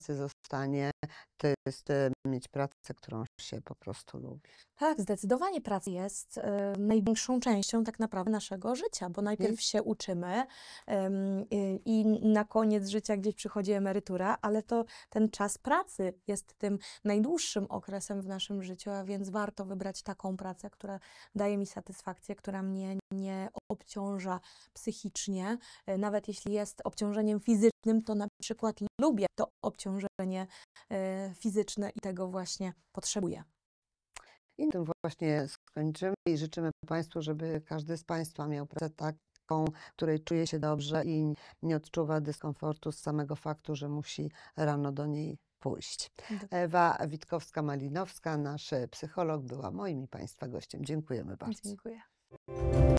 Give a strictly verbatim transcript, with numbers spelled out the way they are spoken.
zostanie, to jest e, mieć pracę, którą się po prostu lubi. Tak, zdecydowanie praca jest e, największą częścią tak naprawdę naszego życia, bo najpierw Jest. się uczymy em, i, i na koniec życia gdzieś przychodzi emerytura, ale to ten czas pracy jest tym najdłuższym okresem w naszym życiu, a więc warto wybrać taką pracę, która daje mi satysfakcję, która mnie nie obciąża psychicznie. E, Nawet jeśli jest obciążeniem fizycznym, to na przykład lubię to obciążenie e, fizyczne i tego właśnie potrzebuję. I na tym właśnie skończymy i życzymy Państwu, żeby każdy z Państwa miał pracę taką, w której czuje się dobrze i nie odczuwa dyskomfortu z samego faktu, że musi rano do niej pójść. Do- Ewa Witkowska-Malinowska, nasz psycholog, była moim i Państwa gościem. Dziękujemy bardzo. Dziękuję.